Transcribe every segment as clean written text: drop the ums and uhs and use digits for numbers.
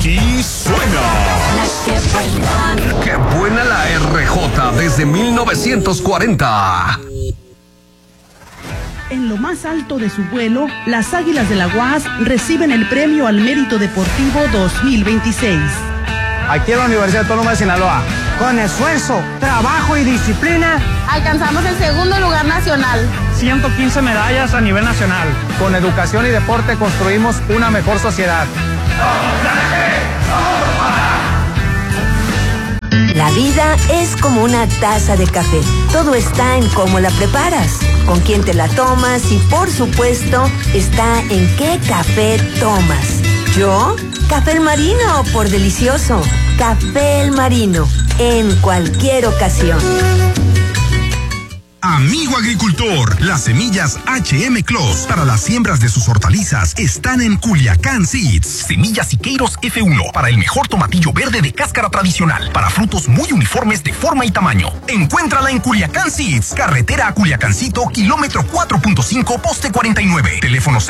Así suena. Qué buena la RJ desde 1940. En lo más alto de su vuelo, las Águilas de la UAS reciben el Premio al Mérito Deportivo 2026. Aquí en la Universidad Autónoma de Sinaloa, con esfuerzo, trabajo y disciplina, alcanzamos el segundo lugar nacional. 115 medallas a nivel nacional. Con educación y deporte construimos una mejor sociedad. La vida es como una taza de café. Todo está en cómo la preparas, con quién te la tomas y, por supuesto, está en qué café tomas. Yo, Café El Marino, por delicioso. Café El Marino, en cualquier ocasión. Amigo agricultor, las semillas HM Clos para las siembras de sus hortalizas están en Culiacán Seeds. Semillas Siqueiros F1 para el mejor tomatillo verde de cáscara tradicional, para frutos muy uniformes de forma y tamaño. Encuéntrala en Culiacán Seeds, carretera a Culiacancito, kilómetro 4.5, poste 49, teléfono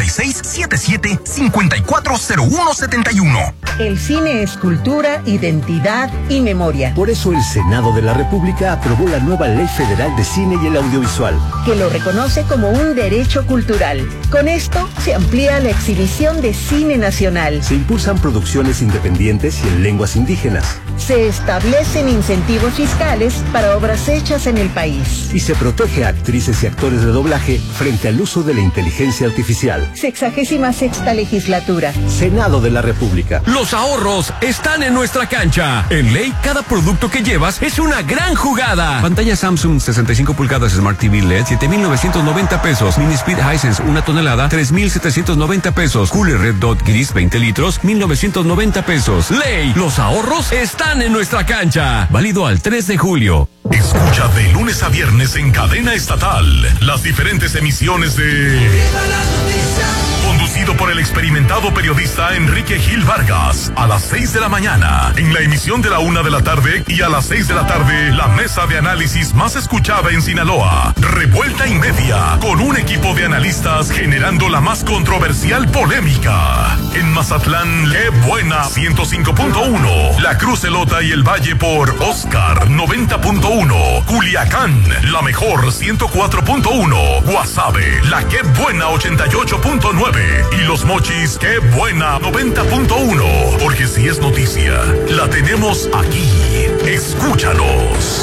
6677-540171. El cine es cultura, identidad y memoria. Por eso el Senado de la República aprobó la nueva Ley Federal de Cine y el Audiovisual, que lo reconoce como un derecho cultural. Con esto se amplía la exhibición de cine nacional. Se impulsan producciones independientes y en lenguas indígenas. Se establecen incentivos fiscales para obras hechas en el país. Y se protege a actrices y actores de doblaje frente al uso de la inteligencia artificial. 66ª legislatura. Senado de la República. Los ahorros están en nuestra cancha. En Ley, cada producto que llevas es una gran jugada. Pantalla Samsung 65 pulgadas Smart TV LED, 7,990 pesos. Mini Speed Hisense, 1 tonelada, 3,790 pesos. Cooler Red Dot Gris, 20 litros, 1,990 pesos. Ley, los ahorros están en nuestra cancha. Válido al 3 de julio. Escucha de lunes a viernes en cadena estatal las diferentes emisiones de... Conducido por el experimentado periodista Enrique Gil Vargas, a las 6 de la mañana, en la emisión de la 1 de la tarde, y a las 6 de la tarde, la mesa de análisis más escuchada en Sinaloa, Revuelta y Media, con un equipo de analistas generando la más controversial polémica. En Mazatlán, Qué Buena 105.1, La Cruz Elota y el Valle por Oscar 90.1, Culiacán, La Mejor 104.1, Guasave, La Qué Buena 88.9 y Los Mochis, Qué Buena 90.1, porque si es noticia, la tenemos aquí. Escúchanos.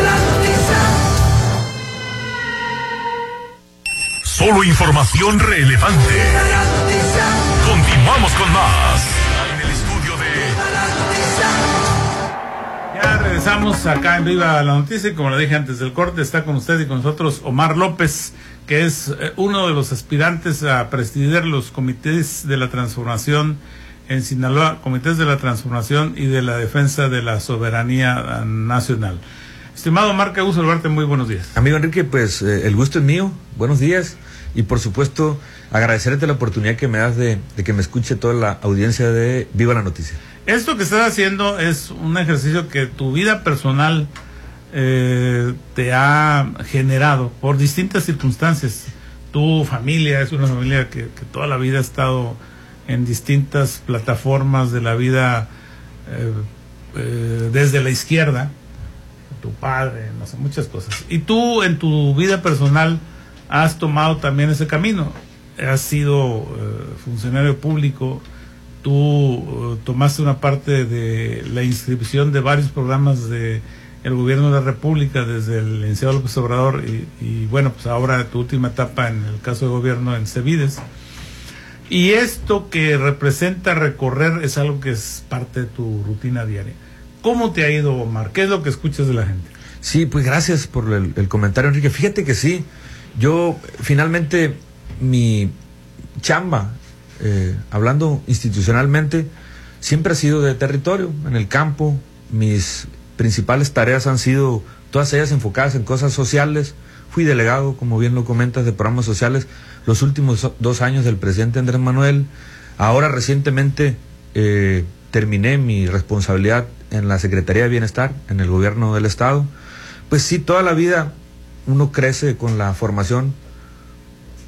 Solo información relevante. Continuamos con más. En el estudio de... Ya regresamos acá en Viva la Noticia y como lo dije antes del corte, está con usted y con nosotros Omar López, que es uno de los aspirantes a presidir los comités de la transformación en Sinaloa, comités de la transformación y de la defensa de la soberanía nacional. Estimado Omar, qué gusto saludarte, muy buenos días. Amigo Enrique, pues el gusto es mío, buenos días, y por supuesto agradecerte la oportunidad que me das de que me escuche toda la audiencia de Viva la Noticia. Esto que estás haciendo es un ejercicio que tu vida personal te ha generado por distintas circunstancias. Tu familia es una familia que toda la vida ha estado en distintas plataformas de la vida, desde la izquierda, tu padre, no sé, muchas cosas. Y tú en tu vida personal has tomado también ese camino. Has sido funcionario público. Tú tomaste una parte de la inscripción de varios programas de el gobierno de la República desde el licenciado López Obrador y bueno, pues ahora tu última etapa en el caso de gobierno en Cevides. Y esto que representa recorrer es algo que es parte de tu rutina diaria. ¿Cómo te ha ido, Omar? ¿Qué es lo que escuchas de la gente? Sí, pues gracias por el comentario, Enrique. Fíjate que sí, yo finalmente mi chamba, hablando institucionalmente, siempre ha sido de territorio, en el campo. Mis principales tareas han sido todas ellas enfocadas en cosas sociales. Fui delegado, como bien lo comentas, de programas sociales los últimos 2 años del presidente Andrés Manuel. Ahora recientemente terminé mi responsabilidad en la Secretaría de Bienestar, en el gobierno del estado. Pues sí, toda la vida uno crece con la formación,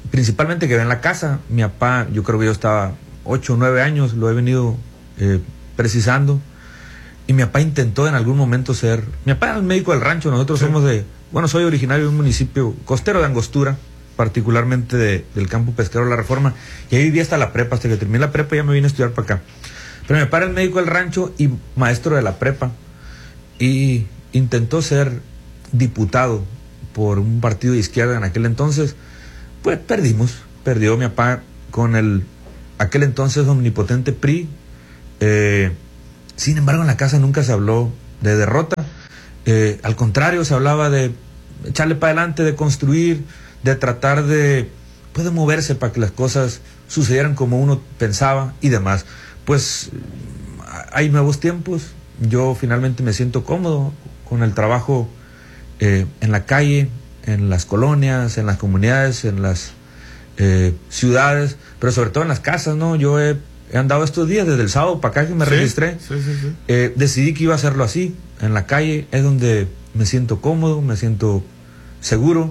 principalmente que ve en la casa. Mi papá, yo creo que yo estaba 8 o 9 años, lo he venido precisando. Y mi papá intentó en algún momento ser... Mi papá era el médico del rancho, nosotros somos soy originario de un municipio costero de Angostura, particularmente del campo pesquero de la Reforma, y ahí viví hasta la prepa, hasta que terminé la prepa y ya me vine a estudiar para acá. Pero mi papá era el médico del rancho y maestro de la prepa, y intentó ser diputado por un partido de izquierda en aquel entonces. Pues perdió mi papá con aquel entonces omnipotente PRI. Sin embargo, en la casa nunca se habló de derrota, al contrario, se hablaba de echarle para adelante, de construir, de tratar de moverse para que las cosas sucedieran como uno pensaba y demás. Pues hay nuevos tiempos, yo finalmente me siento cómodo con el trabajo en la calle, en las colonias, en las comunidades, en las ciudades, pero sobre todo en las casas, ¿no? Yo he andado estos días, desde el sábado para acá que me registré. Decidí que iba a hacerlo así, en la calle, es donde me siento cómodo, me siento seguro,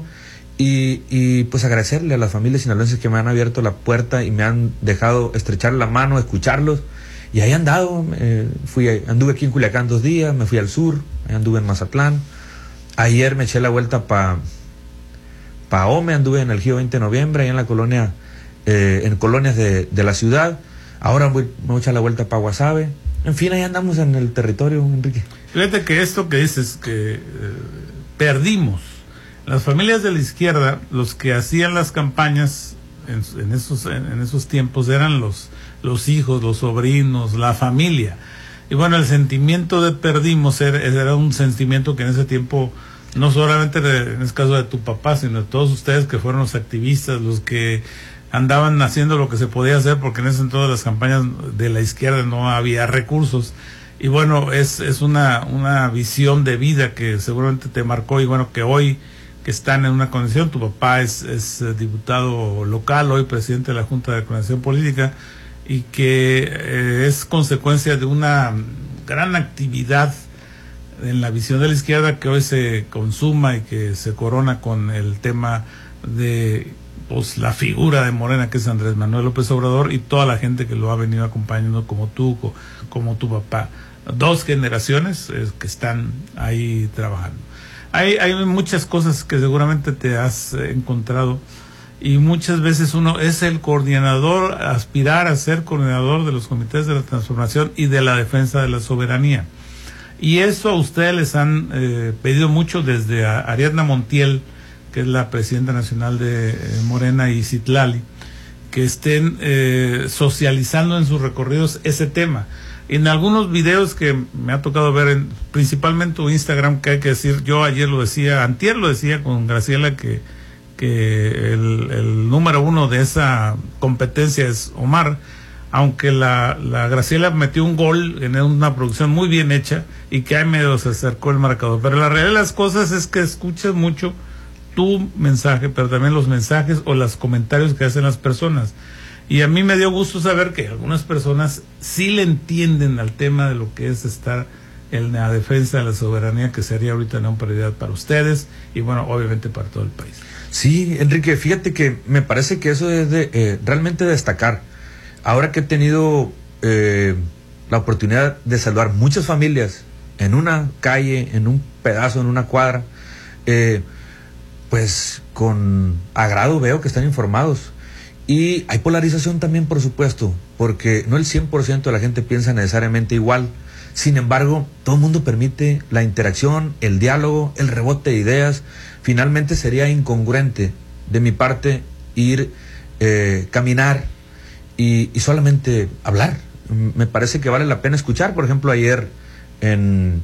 y pues agradecerle a las familias sinaloenses que me han abierto la puerta y me han dejado estrechar la mano, escucharlos, y ahí he andado. Anduve aquí en Culiacán 2 días, me fui al sur, ahí anduve en Mazatlán, ayer me eché la vuelta para Ome, anduve en el Giro 20 de noviembre, ahí en la colonia, en colonias de la ciudad. Ahora me voy a echar la vuelta para Guasave. En fin, ahí andamos en el territorio, Enrique. Fíjate que esto que dices, que perdimos. Las familias de la izquierda, los que hacían las campañas en esos tiempos eran los hijos, los sobrinos, la familia. Y bueno, el sentimiento de perdimos era un sentimiento que en ese tiempo, no solamente en el caso de tu papá, sino de todos ustedes que fueron los activistas, los que andaban haciendo lo que se podía hacer, porque en ese entonces las campañas de la izquierda no había recursos. Y bueno, es una visión de vida que seguramente te marcó, y bueno, que hoy que están en una condición, tu papá es diputado local, hoy presidente de la Junta de Coordinación Política, y que es consecuencia de una gran actividad en la visión de la izquierda que hoy se consuma y que se corona con el tema de la figura de Morena, que es Andrés Manuel López Obrador, y toda la gente que lo ha venido acompañando, como tú, como tu papá. 2 generaciones que están ahí trabajando. Hay muchas cosas que seguramente te has encontrado, y muchas veces uno es el coordinador, aspirar a ser coordinador de los comités de la transformación y de la defensa de la soberanía. Y eso a ustedes les han pedido mucho, desde Ariadna Montiel, que es la presidenta nacional de Morena, y Citlali, que estén socializando en sus recorridos ese tema. En algunos videos que me ha tocado ver, principalmente en Instagram, que hay que decir, yo ayer lo decía, antier lo decía con Graciela, que el número 1 de esa competencia es Omar, aunque la Graciela metió un gol en una producción muy bien hecha, y que ahí medio se acercó el marcador. Pero la realidad de las cosas es que escuchas mucho tu mensaje, pero también los mensajes o los comentarios que hacen las personas. Y a mí me dio gusto saber que algunas personas sí le entienden al tema de lo que es estar en la defensa de la soberanía, que sería ahorita una prioridad para ustedes y bueno, obviamente para todo el país. Sí, Enrique, fíjate que me parece que eso es realmente destacar. Ahora que he tenido la oportunidad de saludar muchas familias en una calle, en un pedazo, en una cuadra, pues con agrado veo que están informados. Y hay polarización también, por supuesto, porque no el 100% de la gente piensa necesariamente igual. Sin embargo, todo el mundo permite la interacción, el diálogo, el rebote de ideas. Finalmente sería incongruente de mi parte ir, caminar y solamente hablar. Me parece que vale la pena escuchar. Por ejemplo, ayer en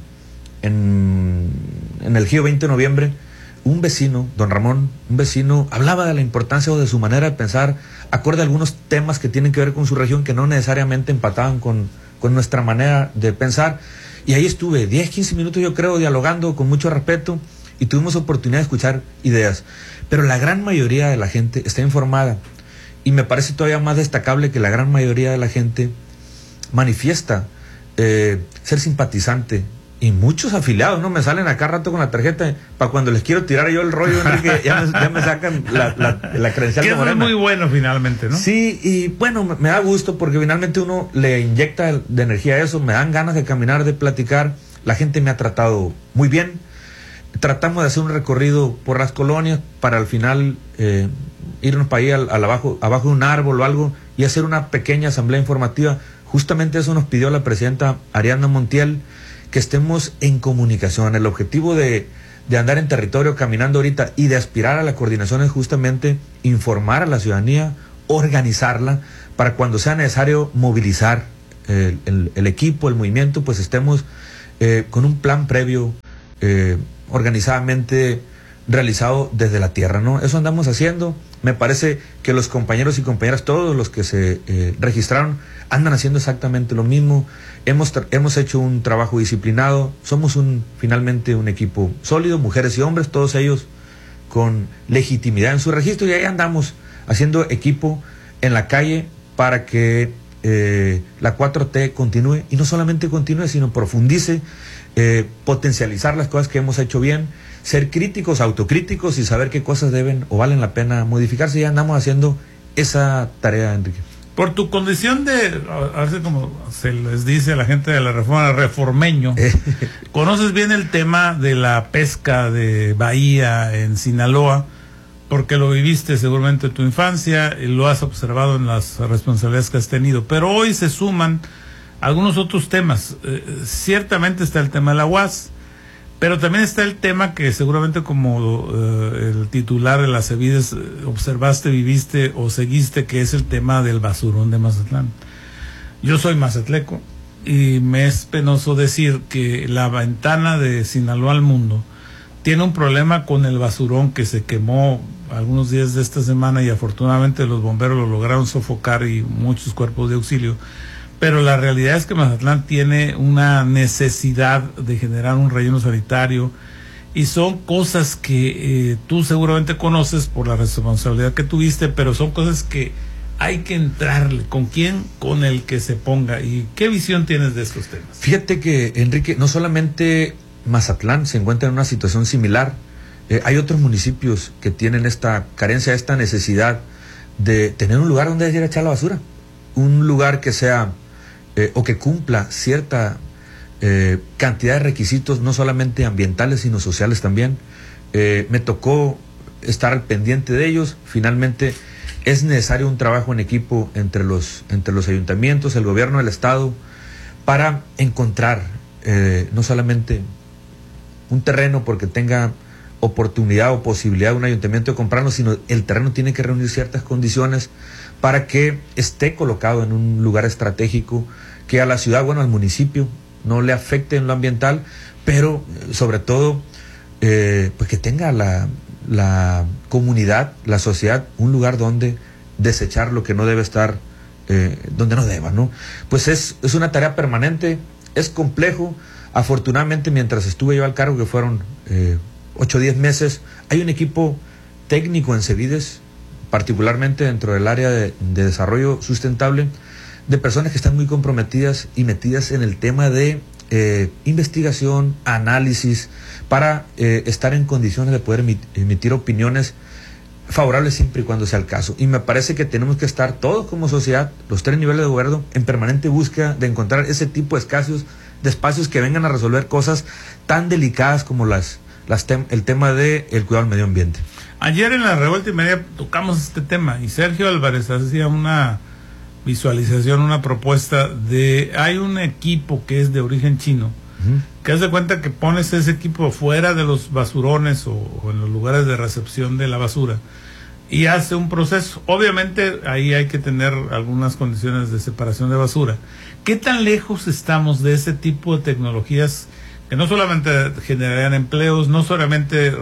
el Giro 20 de noviembre, un vecino, don Ramón, hablaba de la importancia o de su manera de pensar, acorde a algunos temas que tienen que ver con su región, que no necesariamente empataban con nuestra manera de pensar. Y ahí estuve 10, 15 minutos, yo creo, dialogando con mucho respeto, y tuvimos oportunidad de escuchar ideas. Pero la gran mayoría de la gente está informada, y me parece todavía más destacable que la gran mayoría de la gente manifiesta ser simpatizante y muchos afiliados, ¿no? Me salen acá rato con la tarjeta, para cuando les quiero tirar yo el rollo, Enrique, ya me sacan la credencial de Morena. Es muy bueno finalmente, ¿no? Sí, y bueno, me da gusto porque finalmente uno le inyecta de energía a eso, me dan ganas de caminar, de platicar, la gente me ha tratado muy bien, tratamos de hacer un recorrido por las colonias para al final irnos para ahí abajo de un árbol o algo y hacer una pequeña asamblea informativa. Justamente eso nos pidió la presidenta Ariadna Montiel, que estemos en comunicación. El objetivo de andar en territorio caminando ahorita y de aspirar a la coordinación es justamente informar a la ciudadanía, organizarla, para cuando sea necesario movilizar el equipo, el movimiento, pues estemos con un plan previo, organizadamente realizado desde la tierra, ¿no? Eso andamos haciendo. Me parece que los compañeros y compañeras, todos los que se registraron, andan haciendo exactamente lo mismo. Hemos hecho un trabajo disciplinado. Somos finalmente un equipo sólido, mujeres y hombres, todos ellos con legitimidad en su registro, y ahí andamos haciendo equipo en la calle para que la 4T continúe, y no solamente continúe, sino profundice, potencializar las cosas que hemos hecho bien, ser críticos, autocríticos y saber qué cosas deben o valen la pena modificarse. Ya andamos haciendo esa tarea, Enrique. Por tu condición de, a ver como se les dice a la gente de la reforma, reformeño, conoces bien el tema de la pesca de bahía en Sinaloa, porque lo viviste seguramente en tu infancia y lo has observado en las responsabilidades que has tenido, pero hoy se suman algunos otros temas. Ciertamente está el tema de la UAS, pero también está el tema que seguramente como el titular de la CEVIDES observaste, viviste o seguiste, que es el tema del basurón de Mazatlán. Yo soy mazatleco y me es penoso decir que la ventana de Sinaloa al mundo tiene un problema con el basurón que se quemó algunos días de esta semana, y afortunadamente los bomberos lo lograron sofocar y muchos cuerpos de auxilio. Pero la realidad es que Mazatlán tiene una necesidad de generar un relleno sanitario, y son cosas que tú seguramente conoces por la responsabilidad que tuviste, pero son cosas que hay que entrarle. ¿Con quién? Con el que se ponga. ¿Y qué visión tienes de estos temas? Fíjate que, Enrique, no solamente Mazatlán se encuentra en una situación similar, hay otros municipios que tienen esta carencia, esta necesidad de tener un lugar donde ir a echar la basura, un lugar que sea o que cumpla cierta cantidad de requisitos, no solamente ambientales sino sociales también. Me tocó estar al pendiente de ellos. Finalmente es necesario un trabajo en equipo entre los ayuntamientos, el gobierno del estado, para encontrar no solamente un terreno porque tenga oportunidad o posibilidad de un ayuntamiento de comprarlo, sino el terreno tiene que reunir ciertas condiciones para que esté colocado en un lugar estratégico, que a la ciudad, bueno, al municipio no le afecte en lo ambiental, pero sobre todo pues que tenga la comunidad, la sociedad, un lugar donde desechar lo que no debe estar, donde no deba, ¿no? Pues es una tarea permanente, es complejo. Afortunadamente, mientras estuve yo al cargo, que fueron 8 o 10 meses, hay un equipo técnico en CEVIDES, particularmente dentro del área de desarrollo sustentable, de personas que están muy comprometidas y metidas en el tema de investigación, análisis, para estar en condiciones de poder emitir opiniones favorables siempre y cuando sea el caso. Y me parece que tenemos que estar todos como sociedad, los 3 niveles de gobierno, en permanente búsqueda de encontrar ese tipo de espacios que vengan a resolver cosas tan delicadas como el tema del cuidado del medio ambiente. Ayer en la Revuelta y Media tocamos este tema y Sergio Álvarez hacía una visualización, una propuesta de, hay un equipo que es de origen chino, que hace cuenta que pones ese equipo fuera de los basurones o en los lugares de recepción de la basura y hace un proceso. Obviamente ahí hay que tener algunas condiciones de separación de basura. ¿Qué tan lejos estamos de ese tipo de tecnologías que no solamente generarían empleos, no solamente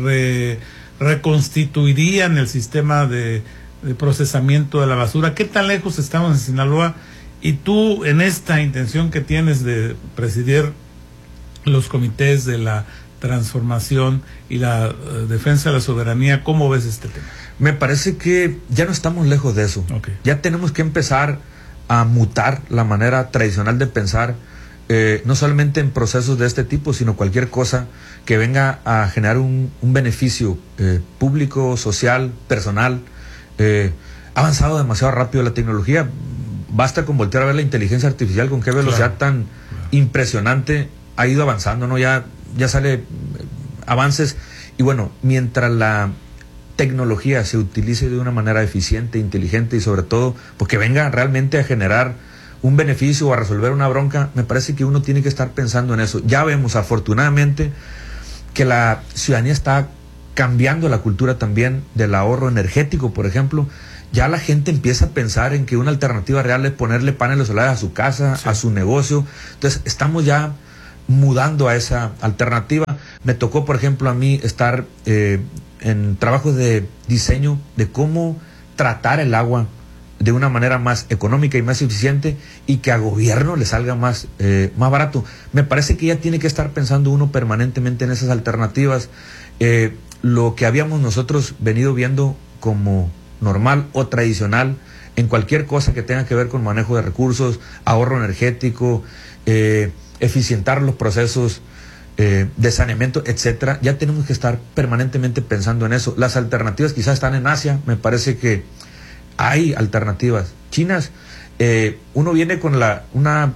reconstituirían el sistema de procesamiento de la basura? ¿Qué tan lejos estamos en Sinaloa? Y tú, en esta intención que tienes de presidir los comités de la transformación y la defensa de la soberanía, ¿cómo ves este tema? Me parece que ya no estamos lejos de eso. Okay. Ya tenemos que empezar a mutar la manera tradicional de pensar no solamente en procesos de este tipo, sino cualquier cosa que venga a generar un beneficio público, social, personal. Ha avanzado demasiado rápido la tecnología. Basta con voltear a ver la inteligencia artificial, con qué velocidad tan impresionante ha ido avanzando, ¿no? Ya sale avances. Y bueno, mientras la tecnología se utilice de una manera eficiente, inteligente y sobre todo, pues que venga realmente a generar un beneficio o a resolver una bronca, me parece que uno tiene que estar pensando en eso. Ya vemos afortunadamente que la ciudadanía está cambiando la cultura también del ahorro energético, por ejemplo. Ya la gente empieza a pensar en que una alternativa real es ponerle paneles solares a su casa, a su negocio. Entonces estamos ya mudando a esa alternativa. Me tocó, por ejemplo, a mí estar en trabajos de diseño de cómo tratar el agua de una manera más económica y más eficiente y que a gobierno le salga más barato. Me parece que ya tiene que estar pensando uno permanentemente en esas alternativas. Lo que habíamos nosotros venido viendo como normal o tradicional en cualquier cosa que tenga que ver con manejo de recursos, ahorro energético, eficientar los procesos de saneamiento, etcétera, ya tenemos que estar permanentemente pensando en eso. Las alternativas quizás están en Asia, me parece que hay alternativas chinas. Uno viene con una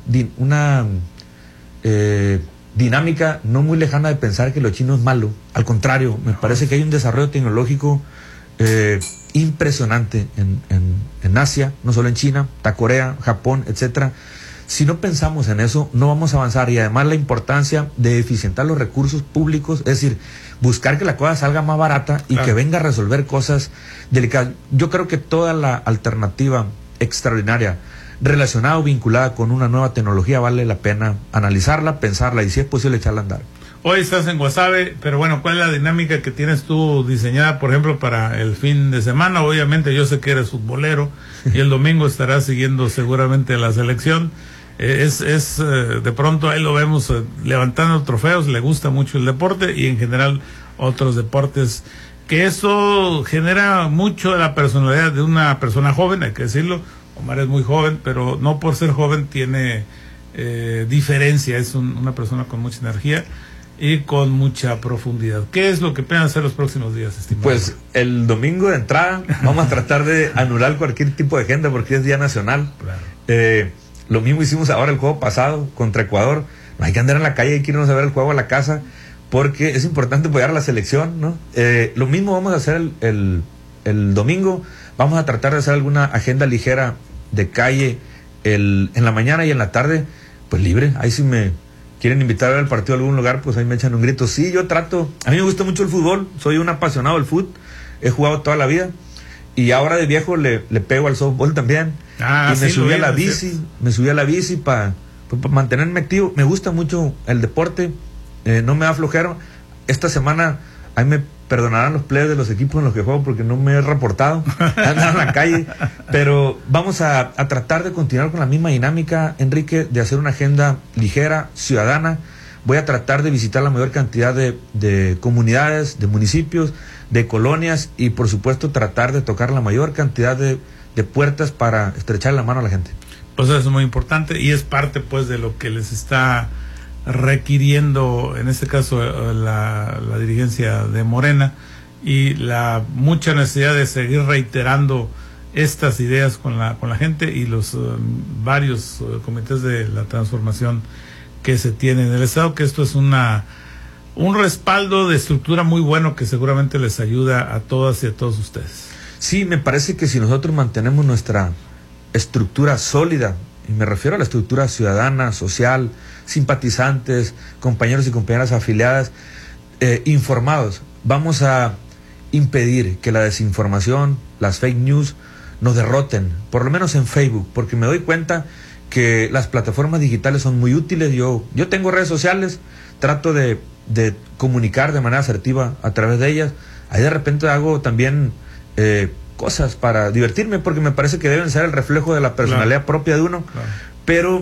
dinámica no muy lejana de pensar que lo chino es malo. Al contrario, me parece que hay un desarrollo tecnológico impresionante en Asia, no solo en China, está Corea, Japón, etcétera. Si no pensamos en eso, no vamos a avanzar. Y además la importancia de eficientar los recursos públicos, es decir, buscar que la cosa salga más barata y que venga a resolver cosas delicadas. Yo creo que toda la alternativa extraordinaria relacionada o vinculada con una nueva tecnología vale la pena analizarla, pensarla y si es posible echarla a andar. Hoy estás en Guasave, pero bueno, ¿cuál es la dinámica que tienes tú diseñada, por ejemplo, para el fin de semana? Obviamente yo sé que eres futbolero y el domingo estarás siguiendo seguramente la selección. De pronto ahí lo vemos levantando trofeos, le gusta mucho el deporte y en general otros deportes, que eso genera mucho de la personalidad de una persona joven, hay que decirlo. Omar es muy joven, pero no por ser joven tiene diferencia, es una persona con mucha energía y con mucha profundidad. ¿Qué es lo que piensan hacer los próximos días, estimado? Pues el domingo de entrada vamos a tratar de anular cualquier tipo de agenda porque es día nacional. Claro. Lo mismo hicimos ahora el juego pasado contra Ecuador. No hay que andar en la calle, hay que irnos a ver el juego a la casa porque es importante apoyar a la selección, ¿no? Lo mismo vamos a hacer el domingo. Vamos a tratar de hacer alguna agenda ligera de calle en la mañana y en la tarde, pues libre. Ahí si me quieren invitar a ver el partido a algún lugar, pues ahí me echan un grito. Sí, yo trato. A mí me gusta mucho el fútbol, soy un apasionado del fútbol, he jugado toda la vida y ahora de viejo le pego al softball también. Y me subí a la bici para mantenerme activo. Me gusta mucho el deporte, no me da flojera. Esta semana ahí me perdonarán los players de los equipos en los que juego porque no me he reportado, andar en la calle, pero vamos a tratar de continuar con la misma dinámica, Enrique, de hacer una agenda ligera, ciudadana. Voy a tratar de visitar la mayor cantidad de comunidades, de municipios, de colonias y por supuesto tratar de tocar la mayor cantidad de puertas para estrechar la mano a la gente. Pues eso es muy importante y es parte pues de lo que les está requiriendo en este caso la dirigencia de Morena y la mucha necesidad de seguir reiterando estas ideas con la gente y los varios comités de la transformación que se tiene en el Estado, que esto es un respaldo de estructura muy bueno que seguramente les ayuda a todas y a todos ustedes. Sí, me parece que si nosotros mantenemos nuestra estructura sólida, y me refiero a la estructura ciudadana, social, simpatizantes, compañeros y compañeras afiliadas, informados, vamos a impedir que la desinformación, las fake news nos derroten, por lo menos en Facebook, porque me doy cuenta que las plataformas digitales son muy útiles. Yo tengo redes sociales, trato de comunicar de manera asertiva a través de ellas. Ahí de repente hago también cosas para divertirme, porque me parece que deben ser el reflejo de la personalidad propia de uno. Claro. Pero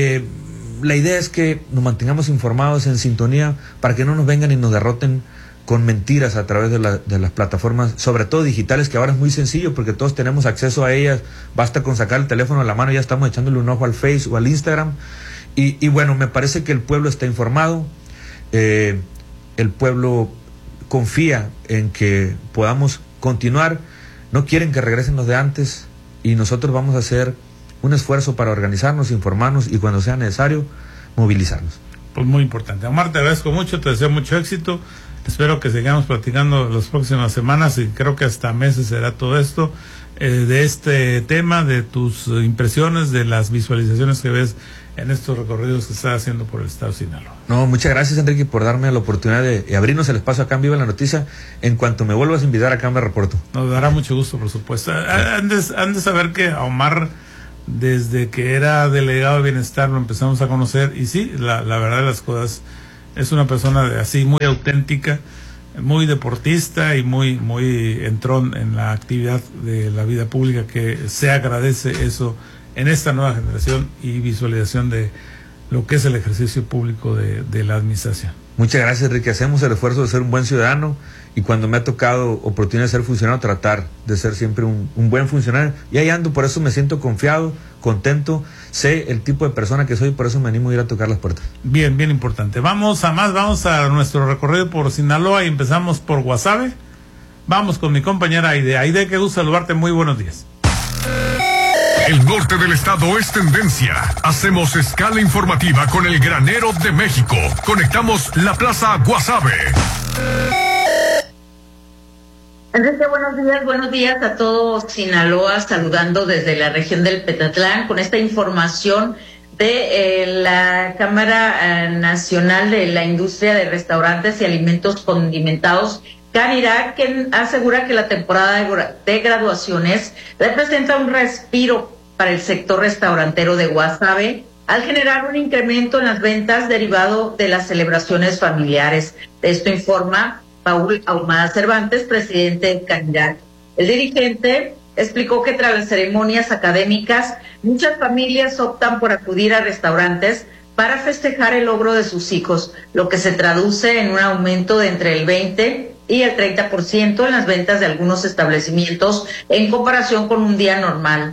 la idea es que nos mantengamos informados, en sintonía, para que no nos vengan y nos derroten con mentiras a través de las plataformas, sobre todo digitales, que ahora es muy sencillo porque todos tenemos acceso a ellas. Basta con sacar el teléfono a la mano y ya estamos echándole un ojo al Face o al Instagram. Y bueno, me parece que el pueblo está informado, el pueblo confía en que podamos continuar, no quieren que regresen los de antes y nosotros vamos a hacer un esfuerzo para organizarnos, informarnos y cuando sea necesario, movilizarnos. Pues muy importante. Omar, te agradezco mucho, te deseo mucho éxito, espero que sigamos platicando las próximas semanas y creo que hasta meses será todo esto, de este tema, de tus impresiones, de las visualizaciones que ves en estos recorridos que estás haciendo por el estado de Sinaloa. No, muchas gracias, Enrique, por darme la oportunidad de abrirnos el espacio acá en Viva la Noticia. En cuanto me vuelvas a invitar acá me reporto. Nos dará mucho gusto, por supuesto. Han de saber que a Omar, desde que era delegado de bienestar, lo empezamos a conocer y sí, la verdad de las cosas, es una persona así muy auténtica, muy deportista y muy entrón en la actividad de la vida pública, que se agradece eso en esta nueva generación y visualización de lo que es el ejercicio público de la administración. Muchas gracias, Enrique. Hacemos el esfuerzo de ser un buen ciudadano y cuando me ha tocado oportunidad de ser funcionario, tratar de ser siempre un buen funcionario. Y ahí ando, por eso me siento confiado, contento, sé el tipo de persona que soy, por eso me animo a ir a tocar las puertas. Bien, bien importante. Vamos a nuestro recorrido por Sinaloa y empezamos por Guasave. Vamos con mi compañera Aide. Aide, qué gusto saludarte, muy buenos días. El norte del estado es tendencia. Hacemos escala informativa con el granero de México. Conectamos la plaza Guasave. Enrique, buenos días a todos Sinaloa, saludando desde la región del Petatlán con esta información de la Cámara Nacional de la Industria de Restaurantes y Alimentos Condimentados, Canirac, que asegura que la temporada de graduaciones representa un respiro para el sector restaurantero de Guasave, al generar un incremento en las ventas derivado de las celebraciones familiares. De esto informa Paul Ahumada Cervantes, presidente de Canirac. El dirigente explicó que tras las ceremonias académicas, muchas familias optan por acudir a restaurantes para festejar el logro de sus hijos, lo que se traduce en un aumento de entre el 20 y el 30% en las ventas de algunos establecimientos en comparación con un día normal.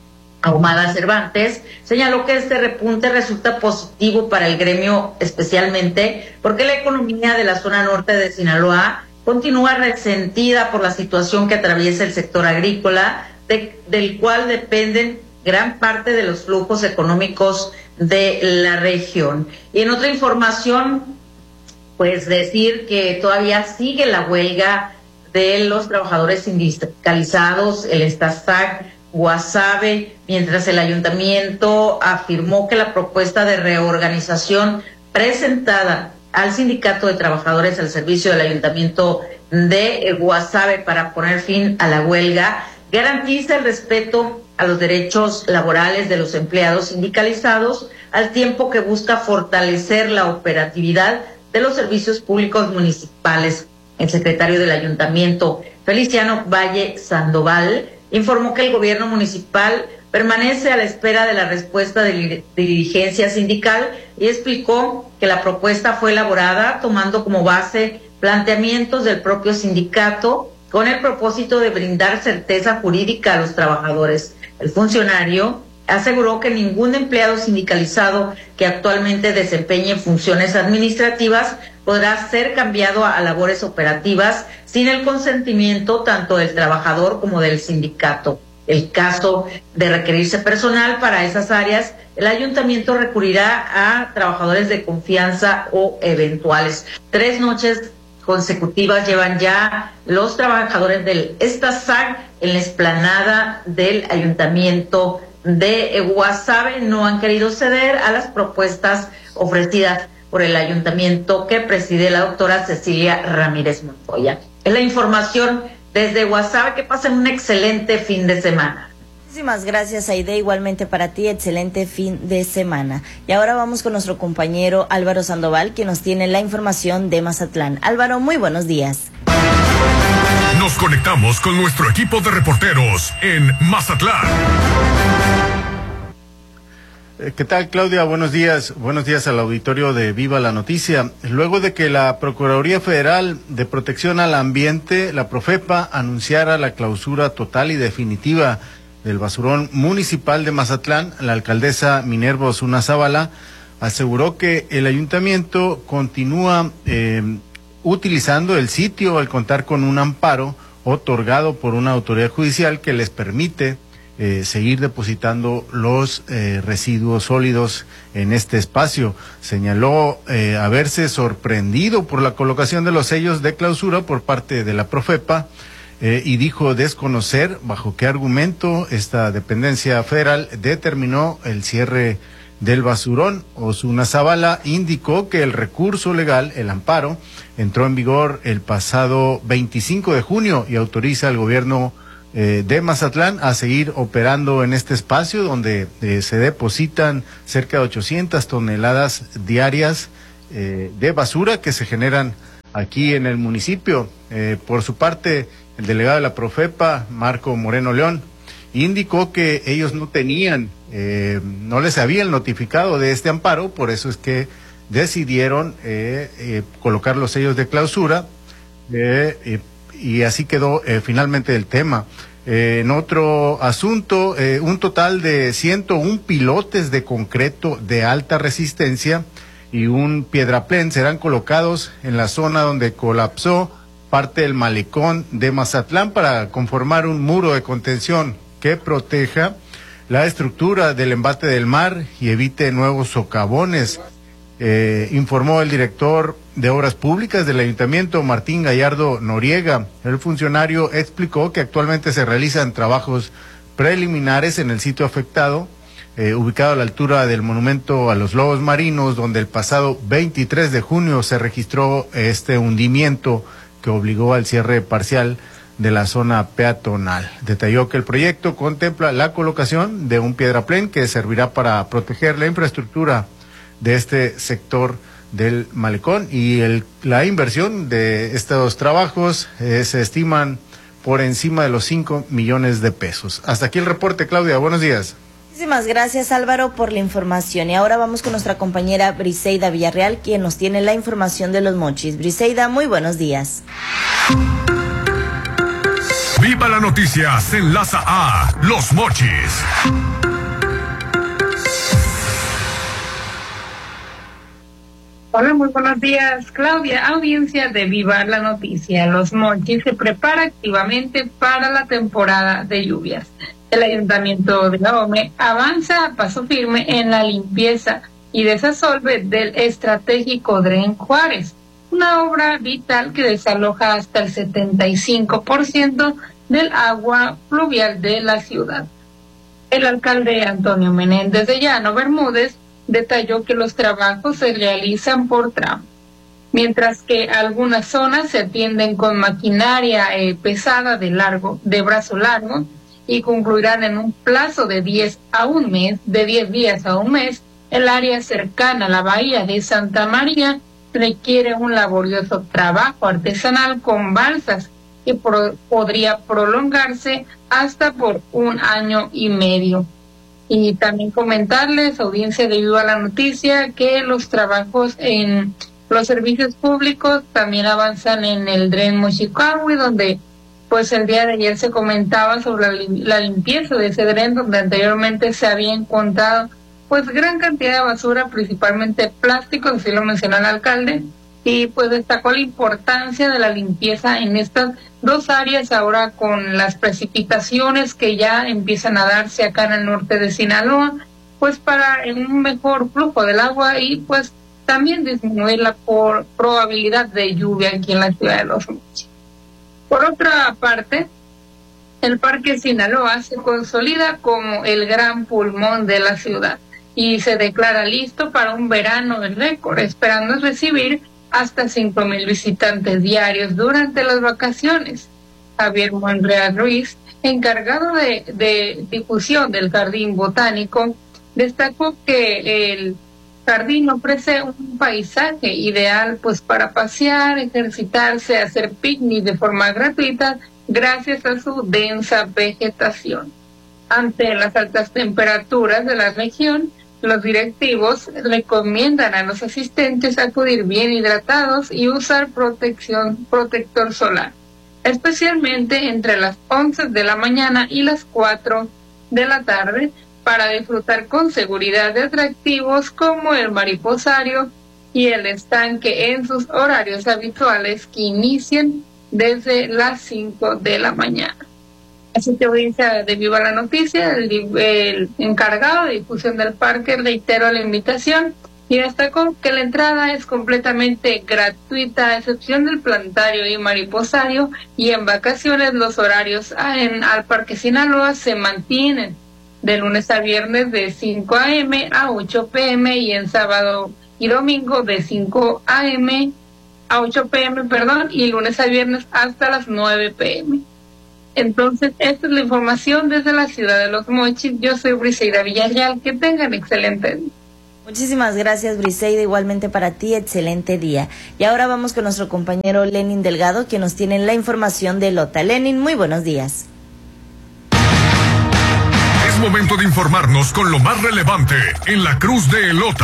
Ahumada Cervantes señaló que este repunte resulta positivo para el gremio, especialmente porque la economía de la zona norte de Sinaloa continúa resentida por la situación que atraviesa el sector agrícola, del cual dependen gran parte de los flujos económicos de la región. Y en otra información, pues decir que todavía sigue la huelga de los trabajadores sindicalizados, el Estazac Guasave, mientras el ayuntamiento afirmó que la propuesta de reorganización presentada al Sindicato de Trabajadores al servicio del Ayuntamiento de Guasave para poner fin a la huelga garantiza el respeto a los derechos laborales de los empleados sindicalizados, al tiempo que busca fortalecer la operatividad de los servicios públicos municipales. El secretario del Ayuntamiento, Feliciano Valle Sandoval, informó que el gobierno municipal permanece a la espera de la respuesta de dirigencia sindical y explicó que la propuesta fue elaborada tomando como base planteamientos del propio sindicato con el propósito de brindar certeza jurídica a los trabajadores. El funcionario aseguró que ningún empleado sindicalizado que actualmente desempeñe funciones administrativas podrá ser cambiado a labores operativas sin el consentimiento tanto del trabajador como del sindicato. El caso de requerirse personal para esas áreas, el ayuntamiento recurrirá a trabajadores de confianza o eventuales. 3 noches consecutivas llevan ya los trabajadores del Estazac en la explanada del ayuntamiento de Guasave. No han querido ceder a las propuestas ofrecidas por el ayuntamiento que preside la doctora Cecilia Ramírez Montoya. Es la información desde Guasave. Que pasen un excelente fin de semana. Muchísimas gracias, Aide. Igualmente para ti, excelente fin de semana. Y ahora vamos con nuestro compañero Álvaro Sandoval, que nos tiene la información de Mazatlán. Álvaro, muy buenos días. Nos conectamos con nuestro equipo de reporteros en Mazatlán. ¿Qué tal, Claudia? Buenos días. Buenos días al auditorio de Viva la Noticia. Luego de que la Procuraduría Federal de Protección al Ambiente, la Profepa, anunciara la clausura total y definitiva del basurón municipal de Mazatlán, la alcaldesa Minerva Osuna Zavala aseguró que el ayuntamiento continúa utilizando el sitio al contar con un amparo otorgado por una autoridad judicial que les permite seguir depositando los residuos sólidos en este espacio. Señaló haberse sorprendido por la colocación de los sellos de clausura por parte de la Profepa y dijo desconocer bajo qué argumento esta dependencia federal determinó el cierre del basurón. Osuna Zavala indicó que el recurso legal, el amparo, entró en vigor el pasado 25 de junio y autoriza al gobierno de Mazatlán a seguir operando en este espacio donde se depositan cerca de 800 toneladas diarias de basura que se generan aquí en el municipio. Por su parte, el delegado de la Profepa, Marco Moreno León, indicó que ellos no tenían, no les habían notificado de este amparo, por eso es que decidieron colocar los sellos de clausura y así quedó finalmente el tema. En otro asunto, un total de 101 pilotes de concreto de alta resistencia y un piedraplén serán colocados en la zona donde colapsó parte del malecón de Mazatlán para conformar un muro de contención que proteja la estructura del embate del mar y evite nuevos socavones. Informó el director de Obras Públicas del Ayuntamiento, Martín Gallardo Noriega. El funcionario explicó que actualmente se realizan trabajos preliminares en el sitio afectado, ubicado a la altura del monumento a los lobos marinos, donde el pasado 23 de junio se registró este hundimiento que obligó al cierre parcial de la zona peatonal. Detalló que el proyecto contempla la colocación de un piedraplén que servirá para proteger la infraestructura de este sector del malecón y la inversión de estos trabajos se estiman por encima de los 5 millones de pesos. Hasta aquí el reporte, Claudia. Buenos días. Muchísimas gracias, Álvaro, por la información. Y ahora vamos con nuestra compañera Briseida Villarreal, quien nos tiene la información de Los Mochis. Briseida, muy buenos días. Viva la noticia, se enlaza a Los Mochis. Hola, muy buenos días, Claudia. Audiencia de Viva la Noticia. Los Mochis se prepara activamente para la temporada de lluvias. El Ayuntamiento de Ahome avanza a paso firme en la limpieza y desasolve del estratégico Dren Juárez, una obra vital que desaloja hasta el 75% del agua pluvial de la ciudad. El alcalde Antonio Menéndez de Llano Bermúdez detalló que los trabajos se realizan por tramo, mientras que algunas zonas se atienden con maquinaria pesada de brazo largo y concluirán en un plazo de 10 días a un mes. El área cercana a la bahía de Santa María requiere un laborioso trabajo artesanal con balsas que podría prolongarse hasta por 1 año y medio. Y también comentarles, audiencia de Viva la Noticia, que los trabajos en los servicios públicos también avanzan en el Dren Mochicahui, donde pues el día de ayer se comentaba sobre la limpieza de ese dren, donde anteriormente se había encontrado pues gran cantidad de basura, principalmente plástico, así lo mencionó el alcalde, y pues destacó la importancia de la limpieza en estas dos áreas ahora con las precipitaciones que ya empiezan a darse acá en el norte de Sinaloa, pues para un mejor flujo del agua y pues también disminuir la probabilidad de lluvia aquí en la ciudad de Los Mochis. Por otra parte, el Parque Sinaloa se consolida como el gran pulmón de la ciudad y se declara listo para un verano de récord, esperando recibir hasta 5,000 visitantes diarios durante las vacaciones. Javier Monreal Ruiz, encargado de difusión del Jardín Botánico, destacó que el jardín ofrece un paisaje ideal pues para pasear, ejercitarse, hacer picnic de forma gratuita gracias a su densa vegetación. Ante las altas temperaturas de la región, los directivos recomiendan a los asistentes acudir bien hidratados y usar protector solar, especialmente entre las 11 de la mañana y las 4 de la tarde, para disfrutar con seguridad de atractivos como el Mariposario y el Estanque en sus horarios habituales que inician desde las 5 de la mañana. Así que audiencia de Viva la Noticia, el encargado de difusión del parque reiteró la invitación y destacó que la entrada es completamente gratuita a excepción del planetario y mariposario, y en vacaciones los horarios al Parque Sinaloa se mantienen de lunes a viernes de 5 a.m. a 8 p.m. y en sábado y domingo de 5 a.m. a 8 p.m. y lunes a viernes hasta las 9 p.m. Entonces, esta es la información desde la ciudad de Los Mochis. Yo soy Briseida Villarreal. Que tengan excelente día. Muchísimas gracias, Briseida. Igualmente para ti, excelente día. Y ahora vamos con nuestro compañero Lenin Delgado, que nos tiene la información de Lota. Lenin, muy buenos días. Es momento de informarnos con lo más relevante en la Cruz de Elota.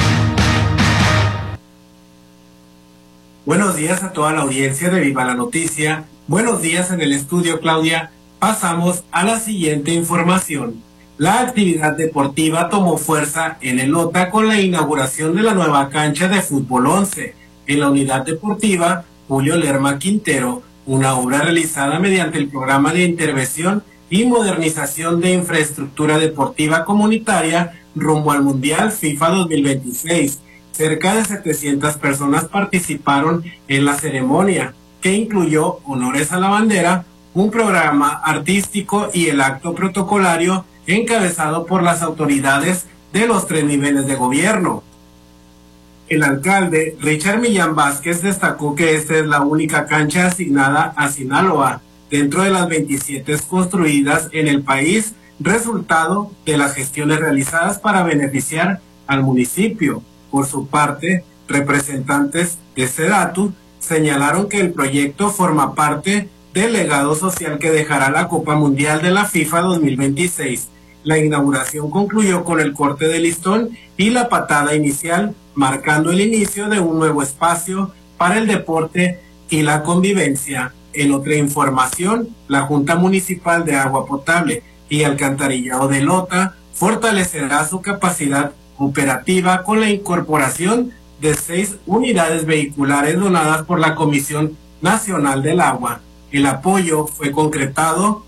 Buenos días a toda la audiencia de Viva la Noticia. Buenos días en el estudio, Claudia. Pasamos a la siguiente información. La actividad deportiva tomó fuerza en Elota con la inauguración de la nueva cancha de fútbol 11 en la unidad deportiva Julio Lerma Quintero, una obra realizada mediante el programa de intervención y modernización de infraestructura deportiva comunitaria rumbo al Mundial FIFA 2026. Cerca de 700 personas participaron en la ceremonia, que incluyó honores a la bandera, un programa artístico y el acto protocolario encabezado por las autoridades de los 3 niveles de gobierno. El alcalde Richard Millán Vázquez destacó que esta es la única cancha asignada a Sinaloa dentro de las 27 construidas en el país, resultado de las gestiones realizadas para beneficiar al municipio. Por su parte, representantes de SEDATU señalaron que el proyecto forma parte del legado social que dejará la Copa Mundial de la FIFA 2026. La inauguración concluyó con el corte de listón y la patada inicial, marcando el inicio de un nuevo espacio para el deporte y la convivencia. En otra información, la Junta Municipal de Agua Potable y Alcantarillado de Elota fortalecerá su capacidad operativa con la incorporación de 6 unidades vehiculares donadas por la Comisión Nacional del Agua. El apoyo fue concretado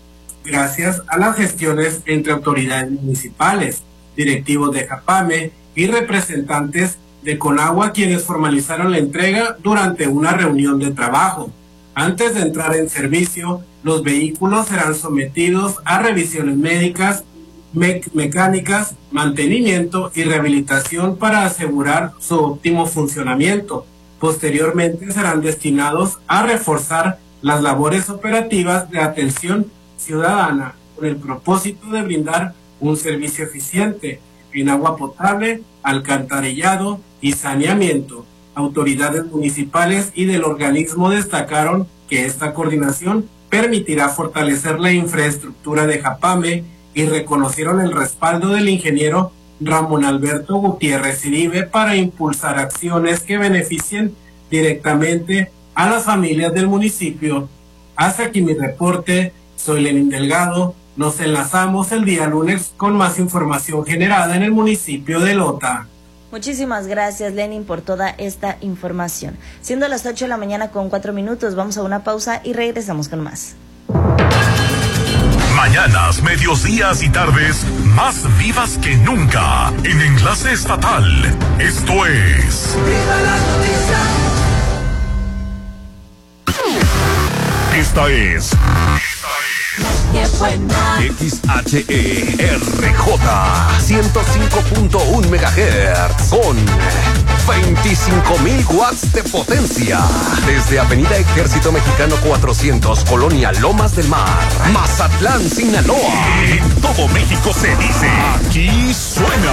gracias a las gestiones entre autoridades municipales, directivos de Japame y representantes de Conagua, quienes formalizaron la entrega durante una reunión de trabajo. Antes de entrar en servicio, los vehículos serán sometidos a revisiones médicas, mecánicas, mantenimiento y rehabilitación para asegurar su óptimo funcionamiento. Posteriormente serán destinados a reforzar las labores operativas de atención ciudadana con el propósito de brindar un servicio eficiente en agua potable, alcantarillado y saneamiento. Autoridades municipales y del organismo destacaron que esta coordinación permitirá fortalecer la infraestructura de Japame y reconocieron el respaldo del ingeniero Ramón Alberto Gutiérrez Iribe para impulsar acciones que beneficien directamente a las familias del municipio. Hasta aquí mi reporte. Soy Lenin Delgado. Nos enlazamos el día lunes con más información generada en el municipio de Elota. Muchísimas gracias, Lenin, por toda esta información. Siendo las 8 de la mañana con 4 minutos, vamos a una pausa y regresamos con más. Mañanas, medios, días y tardes más vivas que nunca en Enlace Estatal. Esto es ¡Viva la noticia! Esta es XHERJ 105.1 MHz con 25.000 watts de potencia. Desde Avenida Ejército Mexicano 400, Colonia Lomas del Mar, Mazatlán, Sinaloa. En todo México se dice, aquí suena.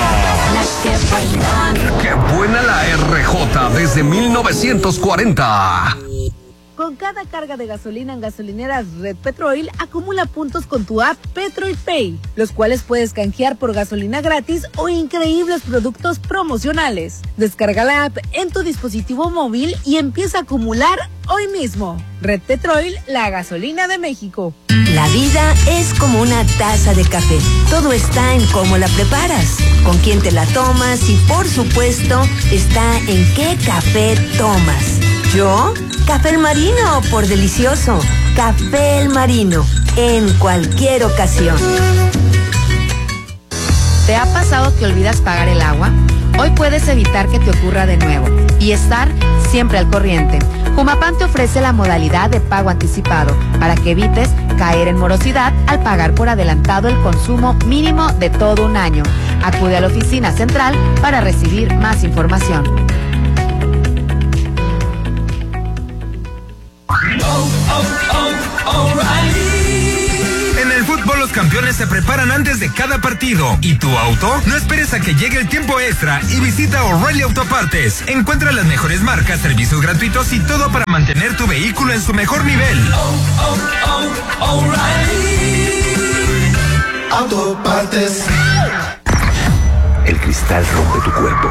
¡Qué buena la RJ desde 1940! Con cada carga de gasolina en gasolineras Red Petrol, acumula puntos con tu app Petrol Pay, los cuales puedes canjear por gasolina gratis o increíbles productos promocionales. Descarga la app en tu dispositivo móvil y empieza a acumular hoy mismo. Red Petrol, la gasolina de México. La vida es como una taza de café. Todo está en cómo la preparas, con quién te la tomas y, por supuesto, está en qué café tomas. ¿Yo? Café El Marino, por delicioso. Café El Marino, en cualquier ocasión. ¿Te ha pasado que olvidas pagar el agua? Hoy puedes evitar que te ocurra de nuevo y estar siempre al corriente. Humapan te ofrece la modalidad de pago anticipado para que evites caer en morosidad al pagar por adelantado el consumo mínimo de todo un año. Acude a la oficina central para recibir más información. En el fútbol los campeones se preparan antes de cada partido. ¿Y tu auto? No esperes a que llegue el tiempo extra y visita O'Reilly Autopartes. Encuentra las mejores marcas, servicios gratuitos y todo para mantener tu vehículo en su mejor nivel. O'Reilly Autopartes. El cristal rompe tu cuerpo,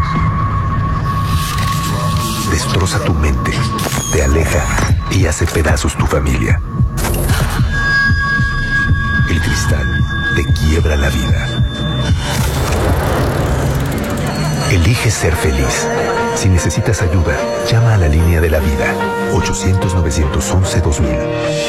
destroza tu mente, te aleja y hace pedazos tu familia. El cristal te quiebra la vida. Elige ser feliz. Si necesitas ayuda, llama a la línea de la vida. 800-911-2000.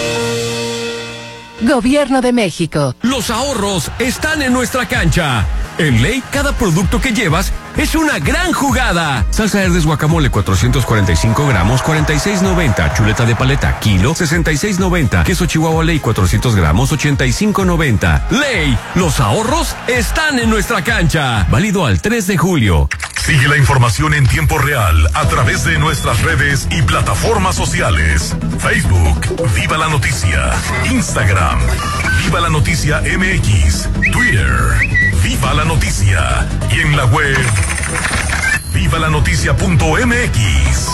Gobierno de México. Los ahorros están en nuestra cancha. En Ley, cada producto que llevas es una gran jugada. Salsa Herdes guacamole 445 gramos, 46.90. Chuleta de paleta, kilo, 66.90. Queso Chihuahua Ley 400 gramos, 85.90. Ley, los ahorros están en nuestra cancha. Válido al 3 de julio. Sigue la información en tiempo real a través de nuestras redes y plataformas sociales. Facebook, Viva la Noticia. Instagram, Viva la Noticia MX. Twitter, Viva la Noticia. Y en la web, vivalanoticia.mx.